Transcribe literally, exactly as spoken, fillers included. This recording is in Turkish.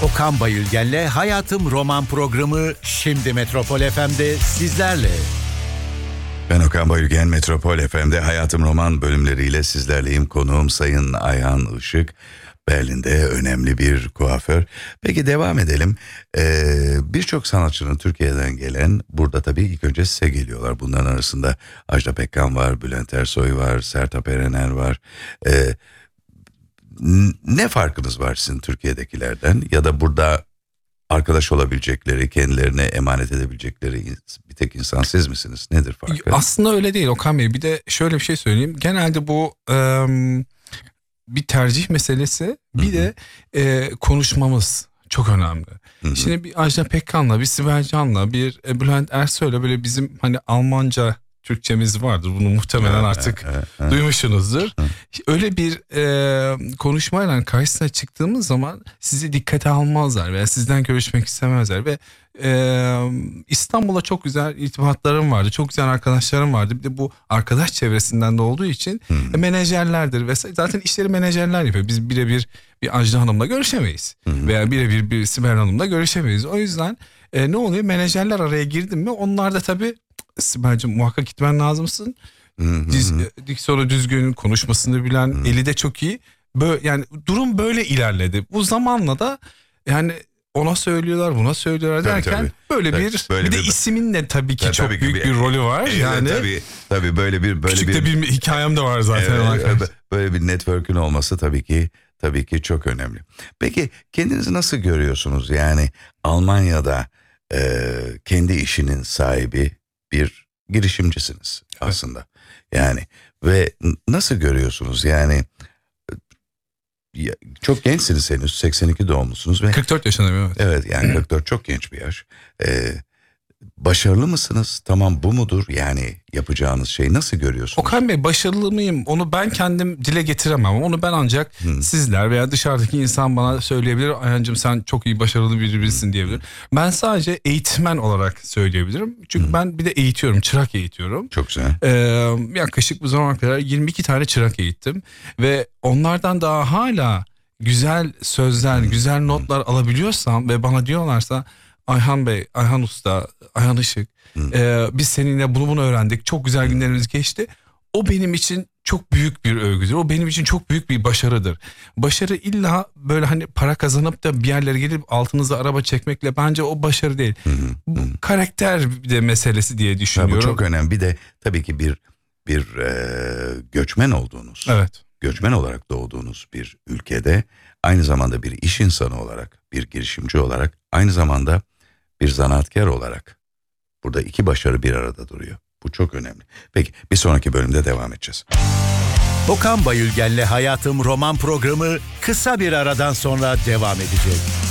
Okan Bayülgen'le Hayatım Roman programı şimdi Metropol F M'de sizlerle. Ben Okan Bayülgen, Metropol F M'de Hayatım Roman bölümleriyle sizlerleyim. Konuğum Sayın Ayhan Işık. Berlin'de önemli bir kuaför. Peki devam edelim. Ee, Birçok sanatçının Türkiye'den gelen, burada tabii ilk önce size geliyorlar. Bunların arasında Ajda Pekkan var, Bülent Ersoy var, Sertab Erener var. Ee, ne farkınız var sizin Türkiye'dekilerden ya da burada arkadaş olabilecekleri, kendilerine emanet edebilecekleri bir tek insan siz misiniz? Nedir farkı? Aslında öyle değil Okan Bey. Bir de şöyle bir şey söyleyeyim. Genelde bu e, bir tercih meselesi. Bir Hı-hı. de e, konuşmamız çok önemli. Hı-hı. Şimdi bir Ajda Pekkan'la, bir Sibel Can'la, bir e, Bülent Ersoy'la böyle bizim hani Almanca Türkçemiz vardır. Bunu muhtemelen artık duymuşsunuzdur. Öyle bir e, konuşmayla karşısına çıktığımız zaman sizi dikkate almazlar veya sizden görüşmek istemezler ve e, İstanbul'a çok güzel irtibatlarım vardı. Çok güzel arkadaşlarım vardı. Bir de bu arkadaş çevresinden de olduğu için hmm. menajerlerdir vesaire. Zaten işleri menajerler yapıyor. Biz birebir bir Ajda Hanım'la görüşemeyiz. Hmm. Veya birebir bir Sibel Hanım'la görüşemeyiz. O yüzden e, ne oluyor? Menajerler araya girdim mi onlar da tabii Sibel'cim muhakkak gitmen lazımsın. Diz, diksiyonu düzgün, konuşmasını bilen, hı. eli de çok iyi. Böyle, yani durum böyle ilerledi. Bu zamanla da yani ona söylüyorlar, buna söylüyorlar tabii, derken tabii. böyle tabii, bir böyle bir de bir, isimin de tabii ki tabii, çok tabii büyük bir, bir rolü var. Evet, yani tabii tabii böyle bir böyle küçük bir, de bir hikayem de var zaten. Evet, böyle bir network'ün olması tabii ki tabii ki çok önemli. Peki kendinizi nasıl görüyorsunuz? Yani Almanya'da e, kendi işinin sahibi bir girişimcisiniz aslında. Evet. Yani ve nasıl görüyorsunuz? Yani çok gençsiniz henüz, seksen iki doğumlusunuz ve kırk dört yaşındayım evet. Evet yani kırk dört çok genç bir yaş. Ee, başarılı mısınız? Tamam bu mudur? Yani yapacağınız şey nasıl görüyorsunuz? Okan Bey başarılı mıyım? Onu ben kendim dile getiremem. Onu ben ancak hmm. sizler veya dışarıdaki insan bana söyleyebilir. Ayhancığım sen çok iyi başarılı birisin diyebilir. Ben sadece eğitmen olarak söyleyebilirim. Çünkü hmm. ben bir de eğitiyorum. Çırak eğitiyorum. Çok güzel. Ee, yaklaşık bu zamana kadar yirmi iki tane çırak eğittim. Ve onlardan daha hala güzel sözler, hmm. güzel notlar alabiliyorsam ve bana diyorlarsa Ayhan Bey, Ayhan Usta, Ayhan Işık e, biz seninle bunu bunu öğrendik. Çok güzel günlerimiz geçti. O benim için çok büyük bir övgüdür. O benim için çok büyük bir başarıdır. Başarı illa böyle hani para kazanıp da bir yerlere gelip altınıza araba çekmekle bence o başarı değil. Hı hı. Bu karakter de meselesi diye düşünüyorum. Ya bu çok önemli. Bir de tabii ki bir bir e, göçmen olduğunuz. Evet. Göçmen olarak doğduğunuz bir ülkede aynı zamanda bir iş insanı olarak, bir girişimci olarak, aynı zamanda bir zanaatkar olarak burada iki başarı bir arada duruyor. Bu çok önemli. Peki bir sonraki bölümde devam edeceğiz. Okan Bayülgen'le Hayatım Roman programı kısa bir aradan sonra devam edecek.